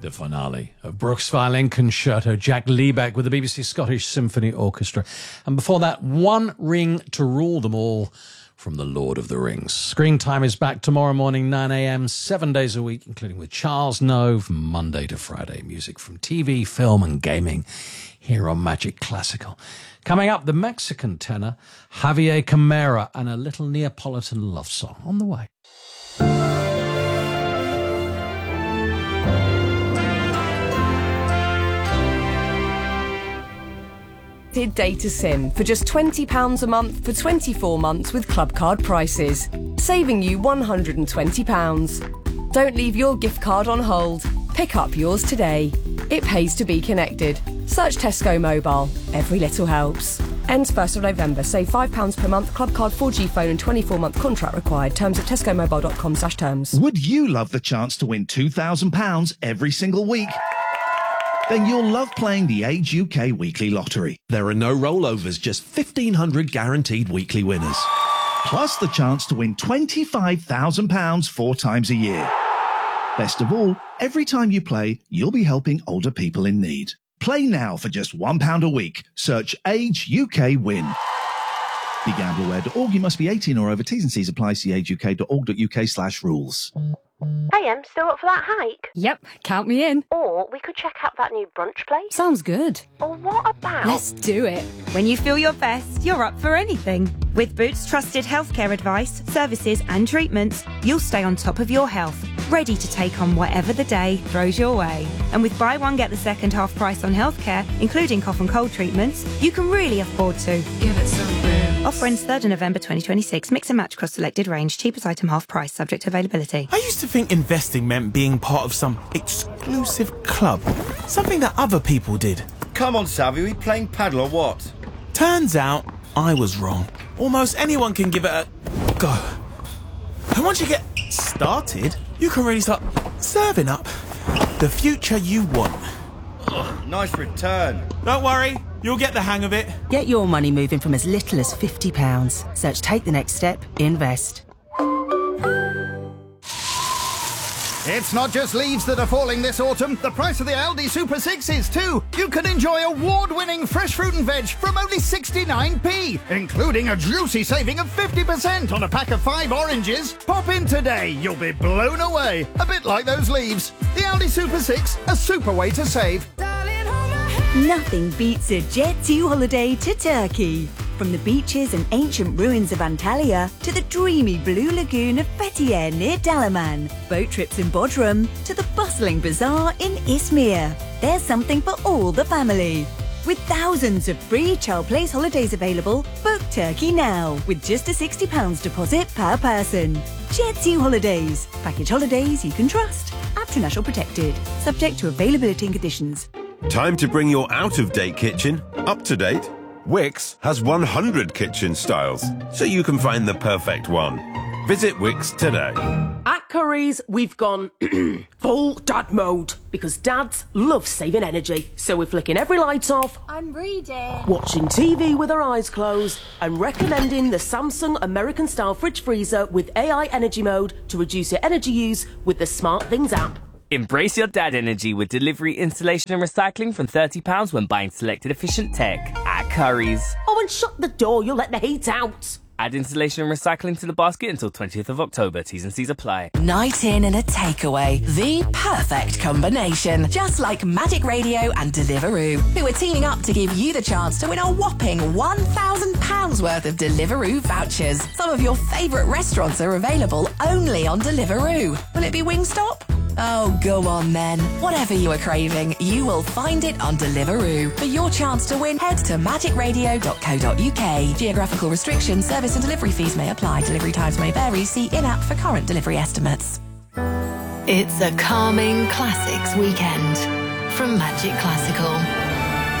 The finale of Brooks Violin Concerto, Jack Liebeck with the BBC Scottish Symphony Orchestra. And before that, One Ring to Rule Them All from The Lord of the Rings. Screen Time is back tomorrow morning, 9 a.m, 7 days a week, including with Charles Nove, Monday to Friday. Music from TV, film and gaming here on Magic Classical. Coming up, the Mexican tenor Javier Camara and a little Neapolitan love song on the way. Data SIM for just £20 a month for 24 months with Club Card prices, saving you £120. Don't leave your gift card on hold. Pick up yours today. It pays to be connected. Search Tesco Mobile. Every little helps. Ends 1st of November. Save £5 per month. Club Card 4G phone and 24-month contract required. Terms at tescomobile.com/terms. Would you love the chance to win £2,000 every single week? Then you'll love playing the Age UK Weekly Lottery. There are no rollovers, just 1,500 guaranteed weekly winners. Plus the chance to win £25,000 4 times a year. Best of all, every time you play, you'll be helping older people in need. Play now for just £1 a week. Search Age UK Win. BeGambleAware.org. You must be 18 or over. T's and C's apply. See ageuk.org.uk/rules. Hey, Em, still up for that hike? Yep, count me in. Or we could check out that new brunch place. Sounds good. Or what about... Let's do it. When you feel your best, you're up for anything. With Boots trusted healthcare advice, services and treatments, you'll stay on top of your health, ready to take on whatever the day throws your way. And with buy one, get the second half price on healthcare, including cough and cold treatments, you can really afford to. Give it some Boots. Offer ends 3rd of November 2026. Mix and match across selected range. Cheapest item half price, subject to availability. I used to think investing meant being part of some exclusive club. Something that other people did. Come on, Savvy, we playing paddle or what? Turns out, I was wrong. Almost anyone can give it a go. And once you get started, you can really start serving up the future you want. Nice return. Don't worry, you'll get the hang of it. Get your money moving from as little as £50. Search Take the Next Step, Invest. It's not just leaves that are falling this autumn. The price of the Aldi Super 6 is too. You can enjoy award-winning fresh fruit and veg from only 69p, including a juicy saving of 50% on a pack of 5 oranges. Pop in today. You'll be blown away. A bit like those leaves. The Aldi Super 6, a super way to save. Nothing beats a Jet 2 holiday to Turkey. From the beaches and ancient ruins of Antalya to the dreamy blue lagoon of Fethiye near Dalaman, boat trips in Bodrum to the bustling bazaar in Izmir. There's something for all the family. With thousands of free child place holidays available, book Turkey now with just a £60 deposit per person. Jet2 Holidays. Package holidays you can trust. International protected. Subject to availability and conditions. Time to bring your out-of-date kitchen up to date. Wix has 100 kitchen styles, so you can find the perfect one. Visit Wix today. At Currys, we've gone full dad mode because dads love saving energy. So we're flicking every light off. I'm reading. Watching TV with our eyes closed and recommending the Samsung American-style fridge freezer with AI energy mode to reduce your energy use with the Smart Things app. Embrace your dad energy with delivery, installation and recycling from £30 when buying selected efficient tech at Currys. Oh, and shut the door, you'll let the heat out. Add installation and recycling to the basket until 20th of October. T's and C's apply. Night in and a takeaway. The perfect combination. Just like Magic Radio and Deliveroo, who are teaming up to give you the chance to win a whopping £1,000 worth of Deliveroo vouchers. Some of your favourite restaurants are available only on Deliveroo. Will it be Wingstop? Oh, go on then. Whatever you are craving, you will find it on Deliveroo. For your chance to win, head to magicradio.co.uk. Geographical restrictions, service and delivery fees may apply. Delivery times may vary. See in-app for current delivery estimates. It's a calming classics weekend from Magic Classical.